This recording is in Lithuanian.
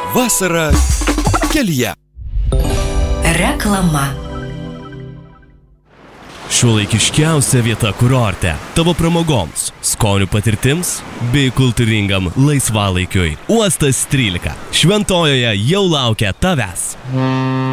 Vasara kelyje. Reklama. Šiuolaikiškiausia vieta kurorte tavo pramogoms, skonių patirtims bei kultūringam laisvalaikiui. Uostas 13 Šventojoje jau laukia tavęs.